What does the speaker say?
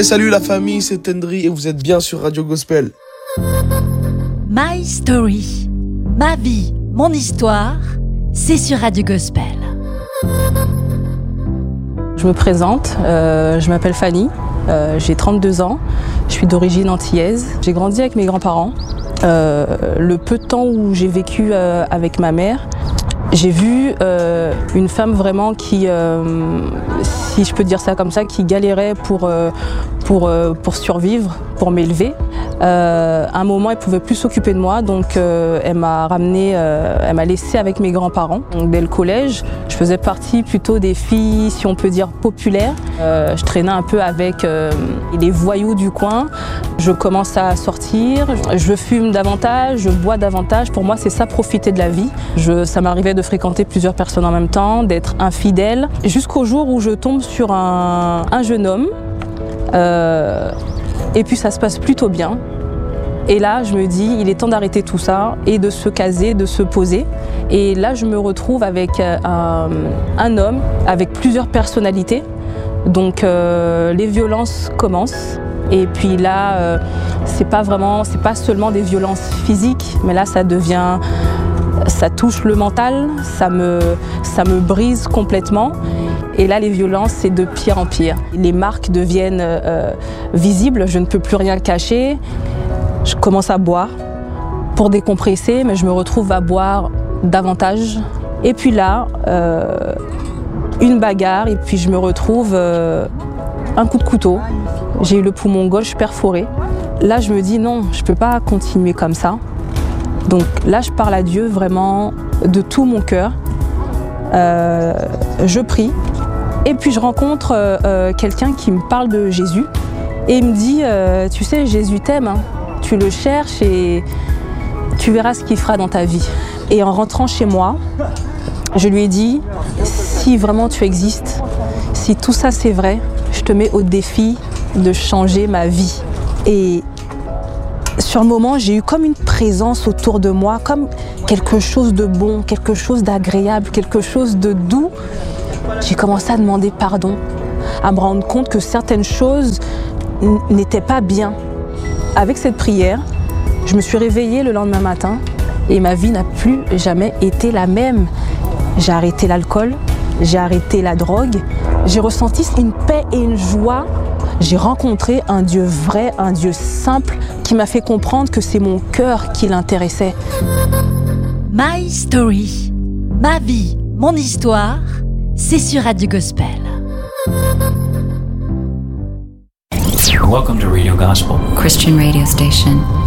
Hey, salut la famille, c'est Tendry et vous êtes bien sur Radio Gospel. My Story, ma vie, mon histoire, c'est sur Radio Gospel. Je me présente, je m'appelle Fanny, j'ai 32 ans, je suis d'origine antillaise. J'ai grandi avec mes grands-parents. Le peu de temps où j'ai vécu avec ma mère, j'ai vu une femme vraiment qui, si je peux dire ça comme ça, qui galérait pour survivre, pour m'élever. À un moment, elle pouvait plus s'occuper de moi, donc elle m'a ramenée, elle m'a laissée avec mes grands-parents. Donc, dès le collège, je faisais partie plutôt des filles, si on peut dire, populaires. Je traînais un peu avec les voyous du coin. Je commence à sortir, je fume davantage, je bois davantage. Pour moi, c'est ça, profiter de la vie. Ça m'arrivait de fréquenter plusieurs personnes en même temps, d'être infidèle, jusqu'au jour où je tombe sur un jeune homme. Et puis ça se passe plutôt bien. Et là, je me dis, il est temps d'arrêter tout ça et de se caser, de se poser. Et là, je me retrouve avec un homme avec plusieurs personnalités. Donc les violences commencent. Et puis là, c'est pas seulement des violences physiques, mais là, ça touche le mental, ça me brise complètement. Et là, les violences, c'est de pire en pire. Les marques deviennent visibles, je ne peux plus rien cacher. Je commence à boire pour décompresser, mais je me retrouve à boire davantage. Et puis là, une bagarre, et puis je me retrouve un coup de couteau. J'ai eu le poumon gauche perforé. Là, je me dis non, je ne peux pas continuer comme ça. Donc là, je parle à Dieu vraiment de tout mon cœur. Je prie. Et puis je rencontre quelqu'un qui me parle de Jésus. Et il me dit, tu sais, Jésus t'aime, hein. Tu le cherches et tu verras ce qu'il fera dans ta vie. Et en rentrant chez moi, je lui ai dit, si vraiment tu existes, si tout ça c'est vrai, je te mets au défi de changer ma vie. Et sur le moment, j'ai eu comme une présence autour de moi, comme quelque chose de bon, quelque chose d'agréable, quelque chose de doux. J'ai commencé à demander pardon, à me rendre compte que certaines choses n'étaient pas bien. Avec cette prière, je me suis réveillée le lendemain matin et ma vie n'a plus jamais été la même. J'ai arrêté l'alcool, j'ai arrêté la drogue, j'ai ressenti une paix et une joie. J'ai rencontré un Dieu vrai, un Dieu simple qui m'a fait comprendre que c'est mon cœur qui l'intéressait. My Story, ma vie, mon histoire, c'est sur Radio Gospel. Welcome to Radio Gospel, Christian radio station.